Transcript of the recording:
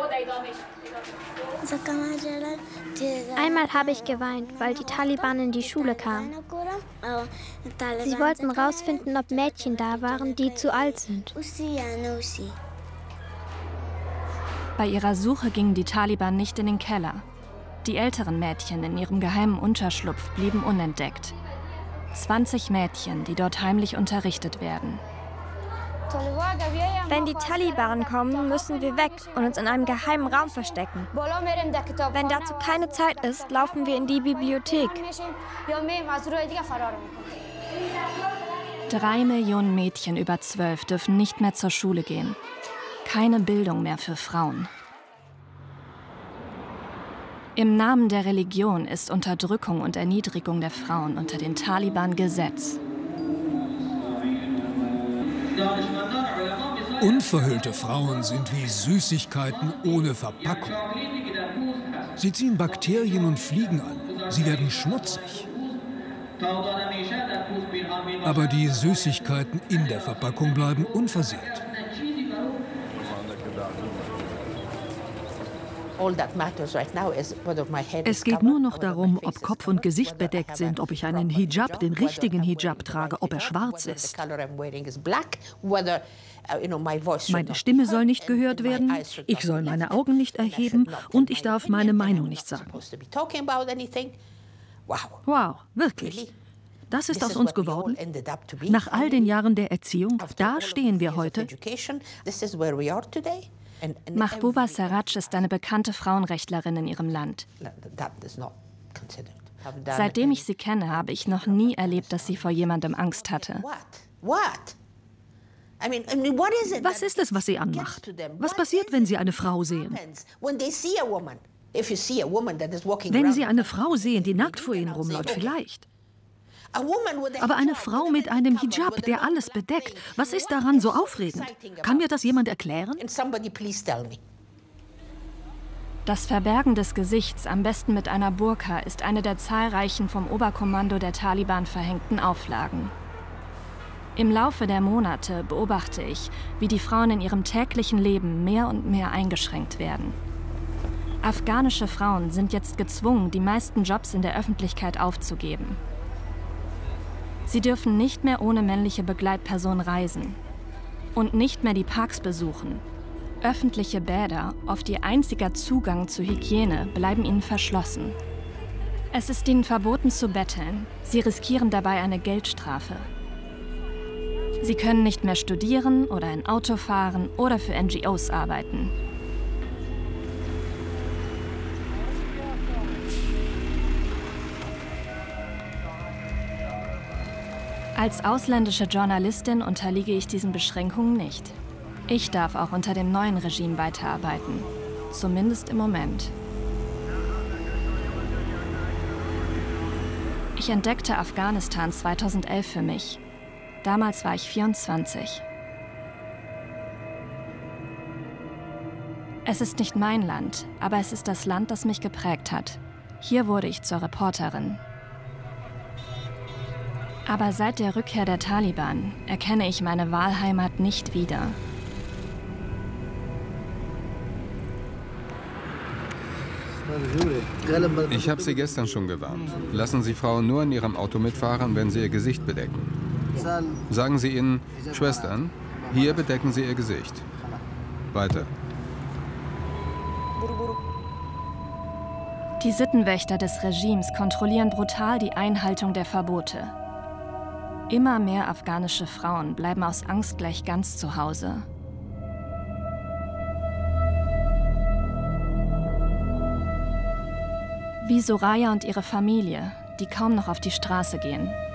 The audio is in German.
Einmal habe ich geweint, weil die Taliban in die Schule kamen. Sie wollten herausfinden, ob Mädchen da waren, die zu alt sind. Bei ihrer Suche gingen die Taliban nicht in den Keller. Die älteren Mädchen in ihrem geheimen Unterschlupf blieben unentdeckt. 20 Mädchen, die dort heimlich unterrichtet werden. Wenn die Taliban kommen, müssen wir weg und uns in einem geheimen Raum verstecken. Wenn dazu keine Zeit ist, laufen wir in die Bibliothek. 3 Millionen Mädchen über 12 dürfen nicht mehr zur Schule gehen. Keine Bildung mehr für Frauen. Im Namen der Religion ist Unterdrückung und Erniedrigung der Frauen unter den Taliban Gesetz. Unverhüllte Frauen sind wie Süßigkeiten ohne Verpackung. Sie ziehen Bakterien und Fliegen an. Sie werden schmutzig. Aber die Süßigkeiten in der Verpackung bleiben unversehrt. Es geht nur noch darum, ob Kopf und Gesicht bedeckt sind, ob ich einen Hijab, den richtigen Hijab trage, ob er schwarz ist. Meine Stimme soll nicht gehört werden, ich soll meine Augen nicht erheben und ich darf meine Meinung nicht sagen. Wow, wirklich? Das ist aus uns geworden? Nach all den Jahren der Erziehung, da stehen wir heute. Mahbouba Sarraj ist eine bekannte Frauenrechtlerin in ihrem Land. Seitdem ich sie kenne, habe ich noch nie erlebt, dass sie vor jemandem Angst hatte. Was ist es, was sie anmacht? Was passiert, wenn sie eine Frau sehen? Wenn sie eine Frau sehen, die nackt vor ihnen rumläuft, vielleicht. Aber eine Frau mit einem Hijab, der alles bedeckt, was ist daran so aufregend? Kann mir das jemand erklären? Das Verbergen des Gesichts, am besten mit einer Burka, ist eine der zahlreichen vom Oberkommando der Taliban verhängten Auflagen. Im Laufe der Monate beobachte ich, wie die Frauen in ihrem täglichen Leben mehr und mehr eingeschränkt werden. Afghanische Frauen sind jetzt gezwungen, die meisten Jobs in der Öffentlichkeit aufzugeben. Sie dürfen nicht mehr ohne männliche Begleitperson reisen und nicht mehr die Parks besuchen. Öffentliche Bäder, oft ihr einziger Zugang zu Hygiene, bleiben ihnen verschlossen. Es ist ihnen verboten zu betteln. Sie riskieren dabei eine Geldstrafe. Sie können nicht mehr studieren oder ein Auto fahren oder für NGOs arbeiten. Als ausländische Journalistin unterliege ich diesen Beschränkungen nicht. Ich darf auch unter dem neuen Regime weiterarbeiten. Zumindest im Moment. Ich entdeckte Afghanistan 2011 für mich. Damals war ich 24. Es ist nicht mein Land, aber es ist das Land, das mich geprägt hat. Hier wurde ich zur Reporterin. Aber seit der Rückkehr der Taliban erkenne ich meine Wahlheimat nicht wieder. Ich habe Sie gestern schon gewarnt. Lassen Sie Frauen nur in Ihrem Auto mitfahren, wenn sie ihr Gesicht bedecken. Sagen Sie ihnen, Schwestern, hier bedecken Sie Ihr Gesicht. Weiter. Die Sittenwächter des Regimes kontrollieren brutal die Einhaltung der Verbote. Immer mehr afghanische Frauen bleiben aus Angst gleich ganz zu Hause. Wie Soraya und ihre Familie, die kaum noch auf die Straße gehen.